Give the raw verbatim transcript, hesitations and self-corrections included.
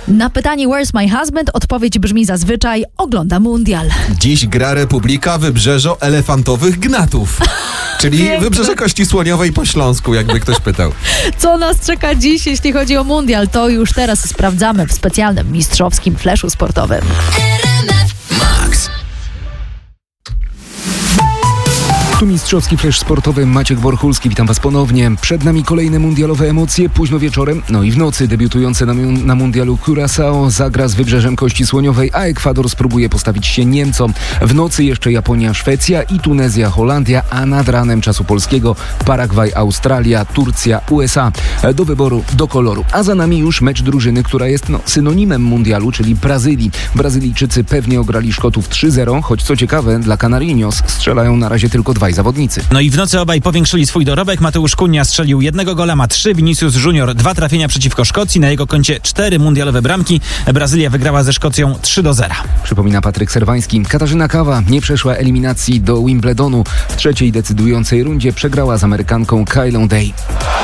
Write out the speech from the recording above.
Na pytanie Where's my husband odpowiedź brzmi zazwyczaj ogląda mundial. Dziś gra Republika Wybrzeżo Elefantowych Gnatów. Czyli Piękne. Wybrzeże Kości Słoniowej po śląsku, jakby ktoś pytał. Co nas czeka dziś, jeśli chodzi o mundial? To już teraz sprawdzamy w specjalnym mistrzowskim fleszu sportowym. Tu mistrzowski flesz sportowy, Maciek Worchulski, witam Was ponownie. Przed nami kolejne mundialowe emocje, późno wieczorem, no i w nocy debiutujące na, na mundialu Curaçao zagra z Wybrzeżem Kości Słoniowej, a Ekwador spróbuje postawić się Niemcom. W nocy jeszcze Japonia, Szwecja i Tunezja, Holandia, a nad ranem czasu polskiego Paragwaj, Australia, Turcja, U S A. Do wyboru, do koloru. A za nami już mecz drużyny, która jest no, synonimem mundialu, czyli Brazylii. Brazylijczycy pewnie ograli Szkotów trzy zero, choć co ciekawe, dla Canarinos strzelają na razie tylko dwaj zawodnicy. No i w nocy obaj powiększyli swój dorobek. Mateusz Cunha strzelił jednego gola, ma trzy. Vinicius Junior dwa trafienia przeciwko Szkocji. Na jego koncie cztery mundialowe bramki. Brazylia wygrała ze Szkocją trzy do zera. Przypomina Patryk Serwański. Katarzyna Kawa nie przeszła eliminacji do Wimbledonu. W trzeciej decydującej rundzie przegrała z Amerykanką Kylą Day.